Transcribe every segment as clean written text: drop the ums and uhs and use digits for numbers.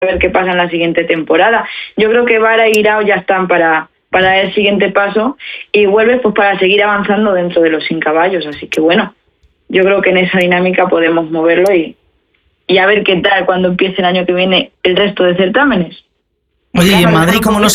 ver qué pasa en la siguiente temporada. Yo creo que Vara y Guirao ya están para el siguiente paso y vuelve pues para seguir avanzando dentro de los 100 caballos. Así que bueno, yo creo que en esa dinámica podemos moverlo y a ver qué tal cuando empiece el año que viene el resto de certámenes. Oye, y en Madrid, ¿cómo nos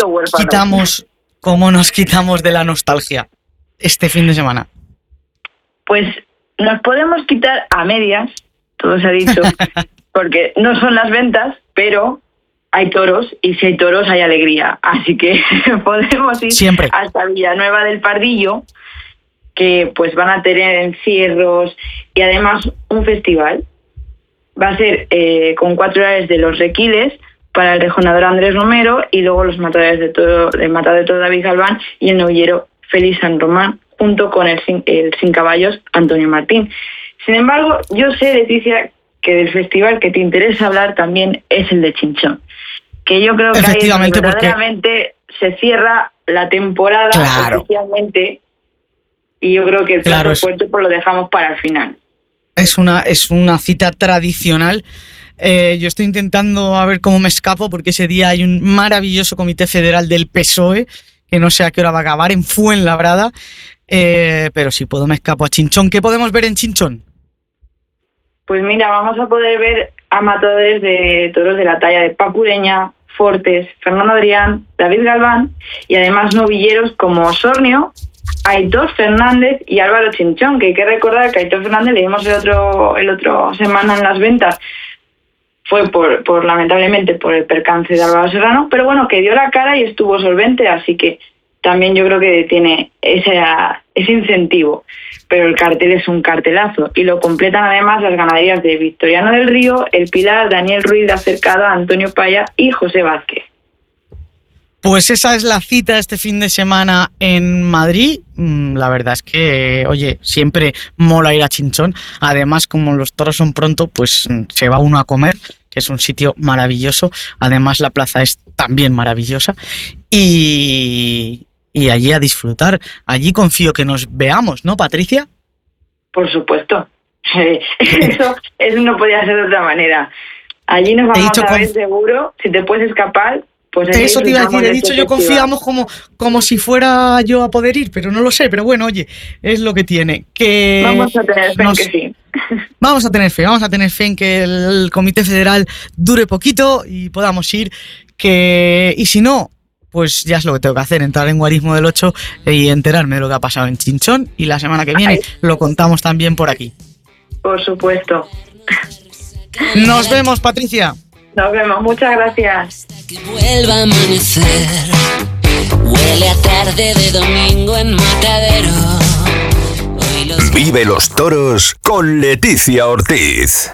quitamos de la nostalgia este fin de semana? Pues nos podemos quitar a medias, todo se ha dicho, porque no son las ventas, pero hay toros, y si hay toros hay alegría. Así que podemos ir siempre hasta Villanueva del Pardillo, que pues van a tener encierros y además un festival. Va a ser con 4 horarios de los Requiles para el rejonador Andrés Romero y luego los matadores de toro, el matador de toro David Galván y el novillero Félix San Román, junto con el sin caballos Antonio Martín. Sin embargo, yo sé, Leticia, que del festival que te interesa hablar también es el de Chinchón, que yo creo que ahí verdaderamente se cierra la temporada oficialmente, y yo creo que el plato fuerte pues lo dejamos para el final. Es una cita tradicional. Yo estoy intentando a ver cómo me escapo, porque ese día hay un maravilloso comité federal del PSOE, que no sé a qué hora va a acabar, en Fuenlabrada, pero si puedo me escapo a Chinchón. ¿Qué podemos ver en Chinchón? Pues mira, vamos a poder ver a matadores de toros de la talla de Paco Ureña, Fortes, Fernando Adrián, David Galván, y además novilleros como Osornio, Aitor Fernández y Álvaro Chinchón, que hay que recordar que Aitor Fernández le dimos el otro semana en las ventas, fue por lamentablemente por el percance de Álvaro Serrano, pero bueno, que dio la cara y estuvo solvente, así que también yo creo que tiene ese incentivo. Pero el cartel es un cartelazo y lo completan además las ganaderías de Victoriano del Río, El Pilar, Daniel Ruiz de Acercada, Antonio Paya y José Vázquez. Pues esa es la cita este fin de semana en Madrid. La verdad es que, oye, siempre mola ir a Chinchón. Además, como los toros son pronto, pues se va uno a comer, que es un sitio maravilloso. Además, la plaza es también maravillosa. Y allí a disfrutar. Allí confío que nos veamos, ¿no, Patricia? Por supuesto. Eso no podía ser de otra manera. Allí nos vamos a ver seguro. Si te puedes escapar, pues eso te iba a decir, he dicho yo confiamos como si fuera yo a poder ir, pero no lo sé, pero bueno, oye, es lo que tiene. Que vamos a tener fe en que sí. Vamos a tener fe en que el Comité Federal dure poquito y podamos ir, y si no, pues ya es lo que tengo que hacer, entrar en Guarismo del 8 y enterarme de lo que ha pasado en Chinchón, y la semana que viene lo contamos también por aquí. Por supuesto. Nos vemos, Patricia. Nos vemos, muchas gracias. Que vuelva a amanecer, huele a tarde de domingo en Matadero. Vive los toros con Leticia Ortiz.